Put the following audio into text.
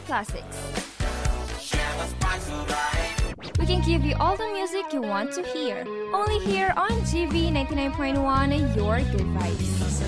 classics. We can give you all the music you want to hear. Only here on GV 99.1, your good vibes.